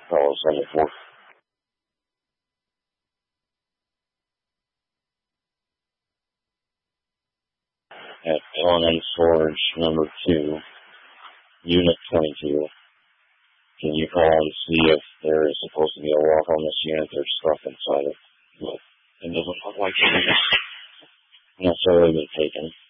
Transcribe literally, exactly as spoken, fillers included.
Fellow seventy-four. At L and M Storage number two, Unit twenty-two. Can you call and see if there is supposed to be a lock on this unit? There's stuff inside it, but it doesn't look like it necessarily been taken.